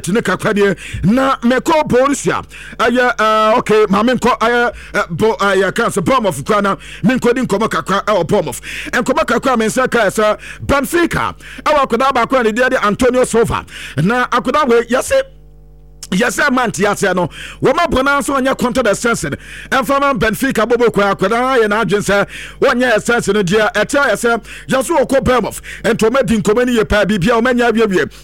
ne kakradie na meko Borussia okay mamenko aya cancer Bournemouth kwana menko din komo kakra Bournemouth enkomo kakra mensa kaisa Benfica awakoda ba kwa ne de Antonio Silva na akoda we yase manti yase no wo ma bona so anya control the sense and from Benfica bobo kwa akoda ye na adwense wonya sense no dia etia yase yaso okọ Bournemouth entoma din komani ye pa bibia o manya biabie